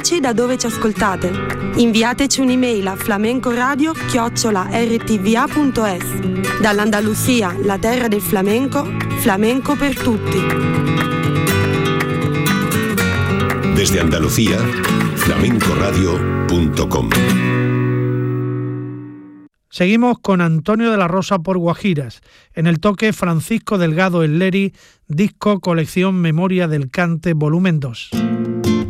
Diteci da dove ci ascoltate. Inviateci un'email a flamencoradio@rtva.es. Dall'Andalusia, la terra del flamenco, flamenco per tutti. Desde Andalucía, flamencoradio.com. Seguimos con Antonio de la Rosa por Guajiras, en el toque Francisco Delgado El Leri, disco colección Memoria del Cante, volumen 2.